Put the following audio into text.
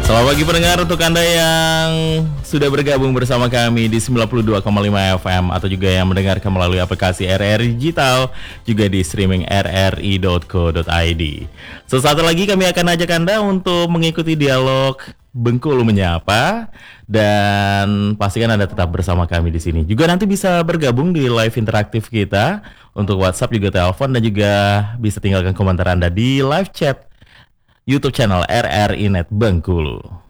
Selamat pagi pendengar, untuk Anda yang sudah bergabung bersama kami di 92,5 FM atau juga yang mendengarkan melalui aplikasi RRI Digital, juga di streaming rri.co.id. Sesaat lagi kami akan ajak Anda untuk mengikuti dialog Bengkulu Menyapa, dan pastikan Anda tetap bersama kami di sini. Juga nanti bisa bergabung di live interaktif kita untuk WhatsApp, juga telepon, dan juga bisa tinggalkan komentar Anda di live chat YouTube channel RRI Net Bengkulu.